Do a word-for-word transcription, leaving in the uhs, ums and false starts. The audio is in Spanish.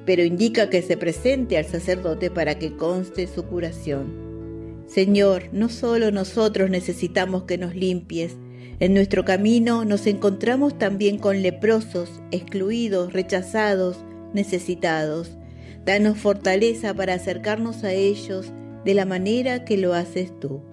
pero indica que se presente al sacerdote para que conste su curación. Señor, no solo nosotros necesitamos que nos limpies. En nuestro camino nos encontramos también con leprosos, excluidos, rechazados, necesitados. Danos fortaleza para acercarnos a ellos de la manera que lo haces tú.